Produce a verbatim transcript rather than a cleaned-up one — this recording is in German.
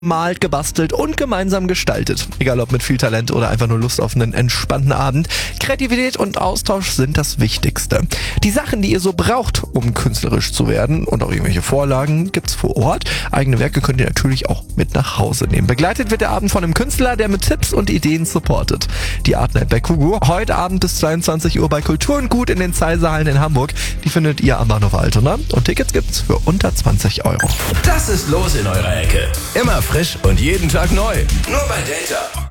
malt, gebastelt und gemeinsam gestaltet. Egal ob mit viel Talent oder einfach nur Lust auf einen entspannten Abend. Kreativität und Austausch sind das Wichtigste. Die Sachen, die ihr so braucht, um künstlerisch zu werden und auch irgendwelche Vorlagen, gibt's vor Ort. Eigene Werke könnt ihr natürlich auch mit nach Hause nehmen. Begleitet wird der Abend von einem Künstler, der mit Tipps und Ideen supportet. Die Art Night bei Kugu. Heute Abend bis zweiundzwanzig Uhr bei Kultur und Gut in den Zeiserhallen in Hamburg. Die findet ihr am Bahnhof Altona. Und Tickets gibt's für unter zwanzig Euro. Das ist los in eurer Ecke. Immer frisch und jeden Tag neu. Nur bei Delta.